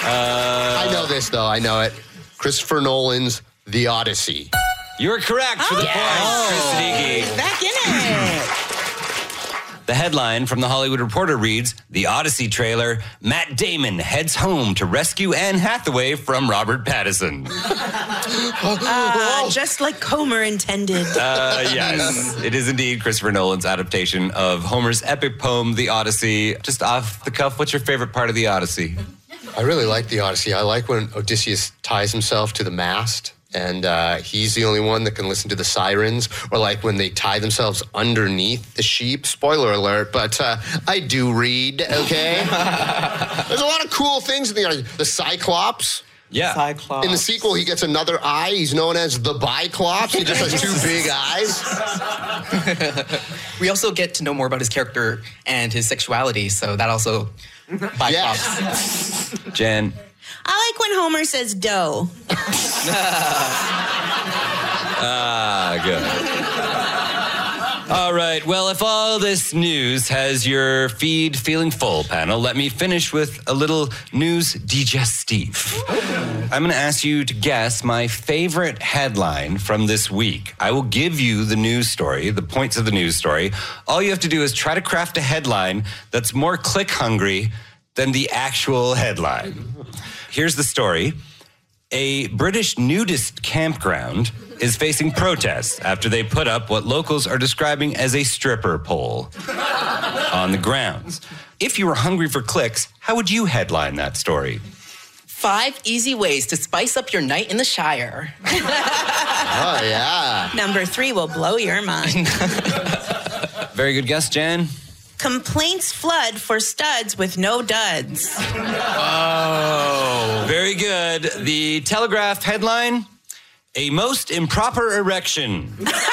I know this, though. I know it. Christopher Nolan's The Odyssey. You're correct for the point, Chris Siddiqui. Back in it. The headline from The Hollywood Reporter reads, The Odyssey trailer, Matt Damon heads home to rescue Anne Hathaway from Robert Pattinson. Just like Homer intended. Yes, it is indeed Christopher Nolan's adaptation of Homer's epic poem, The Odyssey. Just off the cuff, what's your favorite part of The Odyssey? I really like The Odyssey. I like when Odysseus ties himself to the mast and he's the only one that can listen to the sirens, or like when they tie themselves underneath the sheep. Spoiler alert, but I do read, okay? There's a lot of cool things in the Cyclops. Yeah. Cyclops. In the sequel, he gets another eye. He's known as the Biclops. He just has two big eyes. We also get to know more about his character and his sexuality, so that also Biclops. Yes. Jen. I like when Homer says dough. Good. All right, well, if all this news has your feed feeling full, panel, let me finish with a little news digestif. I'm going to ask you to guess my favorite headline from this week. I will give you the news story, the points of the news story. All you have to do is try to craft a headline that's more click-hungry than the actual headline. Here's the story. A British nudist campground is facing protests after they put up what locals are describing as a stripper pole on the grounds. If you were hungry for clicks, how would you headline that story? 5 easy ways to spice up your night in the Shire. Oh, yeah. Number 3 will blow your mind. Very good guess, Jan. Complaints flood for studs with no duds. Oh. Very good. The Telegraph headline, a most improper erection.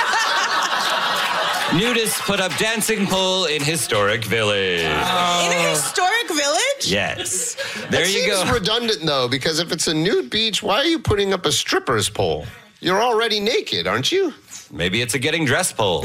Nudists put up dancing pole in historic village. In a historic village? Yes. There you go. It seems redundant, though, because if it's a nude beach, why are you putting up a stripper's pole? You're already naked, aren't you? Maybe it's a getting dressed pole.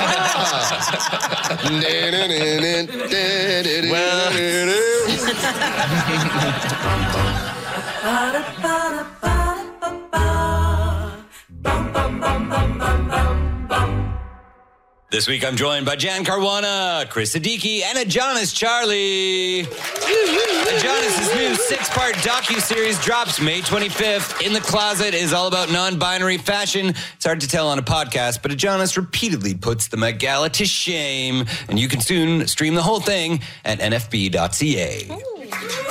This week I'm joined by Jan Caruana, Chris Siddiqui, and Adonis Charlie. Adonis' new 6-part docuseries drops May 25th. In the Closet is all about non-binary fashion. It's hard to tell on a podcast, but Adonis repeatedly puts the Met Gala to shame. And you can soon stream the whole thing at nfb.ca.